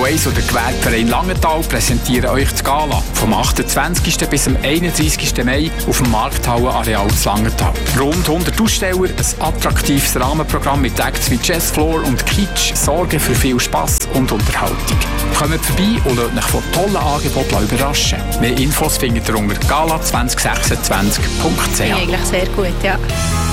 Airways und der Gewerbeverein Langenthal präsentieren euch die Gala vom 28. bis zum 31. Mai auf dem Markthallenareal in Langenthal. Rund 100 Aussteller, ein attraktives Rahmenprogramm mit Acts wie Jazzfloor und Kitsch sorgen für viel Spass und Unterhaltung. Kommt vorbei und lasst euch von tollen Angeboten überraschen. Mehr Infos findet ihr unter gala2026.ch. Eigentlich sehr gut, ja.